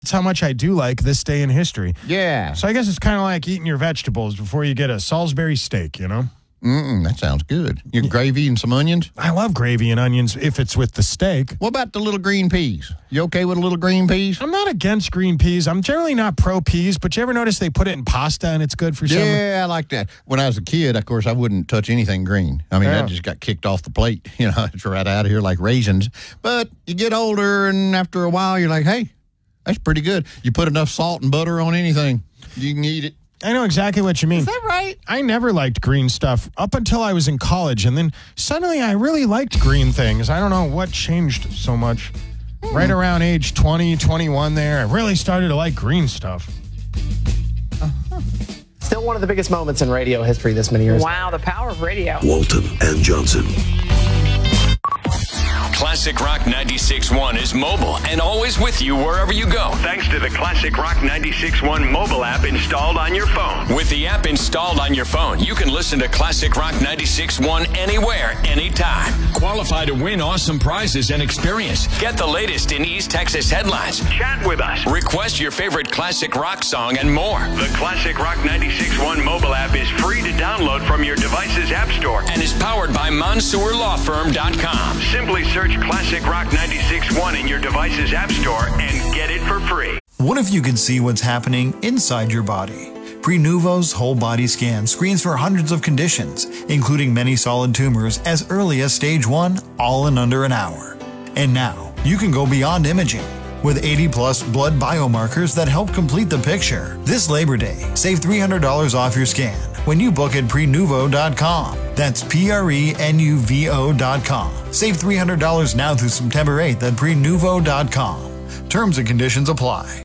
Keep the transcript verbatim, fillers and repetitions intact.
That's how much I do like this day in history. Yeah. So I guess it's kind of like eating your vegetables before you get a Salisbury steak, you know? Mm-mm, that sounds good. Your gravy and some onions? I love gravy and onions if it's with the steak. What about the little green peas? You okay with a little green peas? I'm not against green peas. I'm generally not pro peas, but you ever notice they put it in pasta and it's good for some? Yeah, I like that. When I was a kid, of course, I wouldn't touch anything green. I mean, Yeah. that just got kicked off the plate. You know, it's right out of here like raisins. But you get older, and after a while, you're like, hey, that's pretty good. You put enough salt and butter on anything, you can eat it. I know exactly what you mean. Is that right? I never liked green stuff up until I was in college, and then suddenly I really liked green things. I don't know what changed so much. Mm. Right around age twenty, twenty-one there, I really started to like green stuff. Uh-huh. Still one of the biggest moments in radio history this many years. Wow, the power of radio. Walton and Johnson. Classic Rock ninety-six point one is mobile and always with you wherever you go. Thanks to the Classic Rock ninety-six point one mobile app installed on your phone. With the app installed on your phone, you can listen to Classic Rock ninety-six point one anywhere, anytime. Qualify to win awesome prizes and experience. Get the latest in East Texas headlines. Chat with us. Request your favorite classic rock song and more. The Classic Rock ninety-six point one mobile app is free to download from your device's app store and is powered by Mansour Law Firm dot com. Simply search Classic Rock ninety-six point one in your device's app store and get it for free. What if you could see what's happening inside your body? Prenuvo's whole body scan screens for hundreds of conditions, including many solid tumors as early as stage one, all in under an hour. And now, you can go beyond imaging with eighty plus blood biomarkers that help complete the picture. This Labor Day, save three hundred dollars off your scan when you book at Prenuvo dot com. That's P R E N U V O dot com. Save three hundred dollars now through September eighth at Prenuvo dot com. Terms and conditions apply.